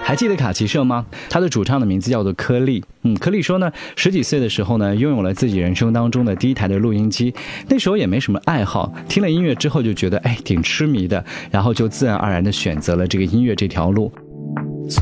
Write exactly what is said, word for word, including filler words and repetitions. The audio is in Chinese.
还记得卡奇社吗？他的主唱的名字叫做柯利。嗯，柯利说呢，十几岁的时候呢，拥有了自己人生当中的第一台的录音机。那时候也没什么爱好，听了音乐之后就觉得哎挺痴迷的，然后就自然而然的选择了这个音乐这条路。